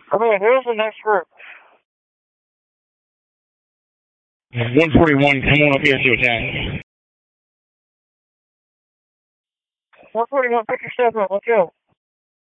Okay, here's the next group. 141, come on up here to attack. 141, pick your step up, let's go.